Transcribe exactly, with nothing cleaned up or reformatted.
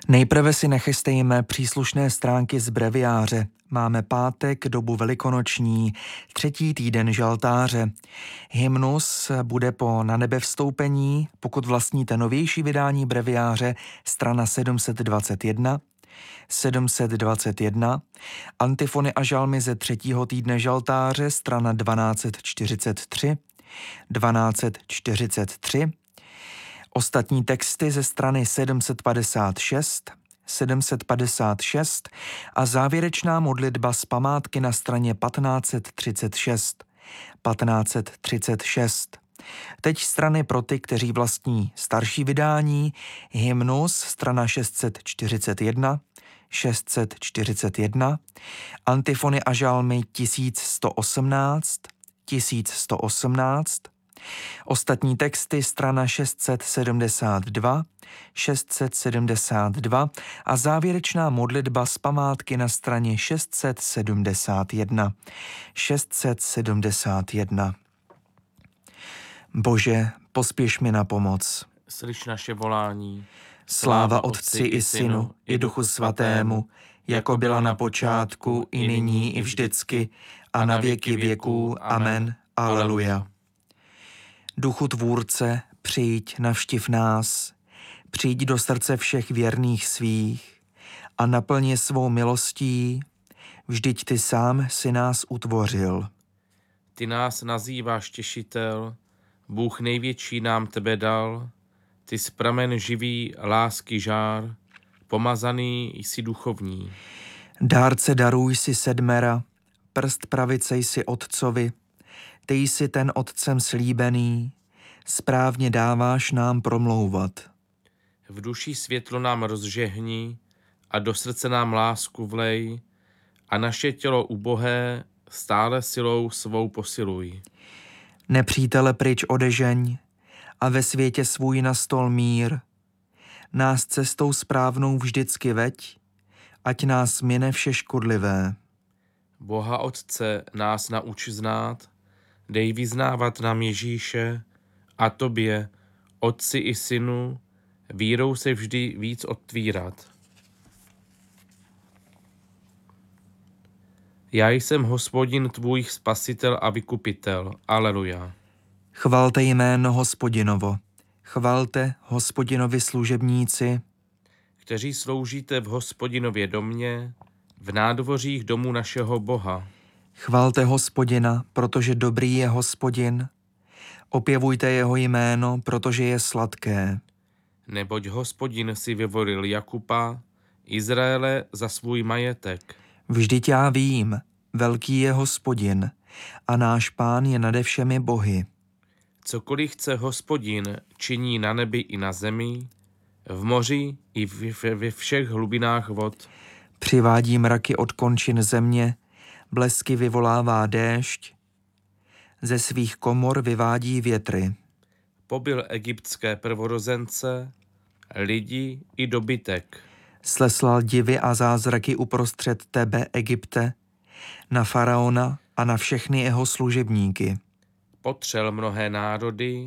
Nejprve si nechystejme příslušné stránky z breviáře. Máme pátek, dobu velikonoční, třetí týden žaltáře. Hymnus bude po Na nebe vstoupení, pokud vlastníte novější vydání breviáře, strana sedm set dvacet jedna, sedm set dvacet jedna, antifony a žalmy ze třetího týdne žaltáře, strana dvanáct set čtyřicet tři, dvanáct set čtyřicet tři, ostatní texty ze strany sedm set padesát šest, sedm set padesát šest a závěrečná modlitba z památky na straně patnáct set třicet šest. patnáct set třicet šest. Teď strany pro ty, kteří vlastní starší vydání, hymnus, strana šest set čtyřicet jedna, šest set čtyřicet jedna, antifony a žalmy tisíc sto osmnáct, tisíc sto osmnáct, ostatní texty strana šest set sedmdesát dva, šest set sedmdesát dva a závěrečná modlitba z památky na straně šest set sedmdesát jedna. šest set sedmdesát jedna. Bože, pospěš mi na pomoc. Slyš naše volání. Sláva Otci i Synu, i Duchu Svatému, jako byla na počátku, i nyní, i vždycky, a na věky věků. Amen. Aleluja. Duchu Tvůrce, přijď, navštiv nás, přijď do srdce všech věrných svých a naplň je svou milostí, vždyť ty sám si nás utvořil. Ty nás nazýváš těšitel, Bůh největší nám tebe dal, ty jsi pramen živý, lásky žár, pomazaný jsi duchovní. Dárce daruj si sedmera, prst pravice jsi Otcovi, ty jsi ten Otcem slíbený, správně dáváš nám promlouvat. V duši světlo nám rozžehni a do srdce nám lásku vlej a naše tělo ubohé stále silou svou posiluj. Nepřítele pryč odežeň a ve světě svůj nastol mír. Nás cestou správnou vždycky veď, ať nás mine vše škodlivé. Boha Otce nás nauč znát, dej vyznávat nám Ježíše a tobě, Otci i Synu, vírou se vždy víc otvírat. Já jsem Hospodin tvůj spasitel a vykupitel. Aleluja. Chvalte jméno Hospodinovo. Chvalte Hospodinovi služebníci, kteří sloužíte v Hospodinově domě, v nádvořích domu našeho Boha. Chvalte Hospodina, protože dobrý je Hospodin. Opěvujte jeho jméno, protože je sladké. Neboť Hospodin si vyvolil Jakuba, Izraele za svůj majetek. Vždyť já vím, velký je Hospodin a náš Pán je nade všemi bohy. Cokoliv chce Hospodin, činí na nebi i na zemi, v moři i ve všech hlubinách vod. Přivádí mraky od končin země, blesky vyvolává déšť, ze svých komor vyvádí větry. Pobil egyptské prvorozence, lidi i dobytek. Sleslal divy a zázraky uprostřed tebe, Egypte, na faraona a na všechny jeho služebníky. Potřel mnohé národy,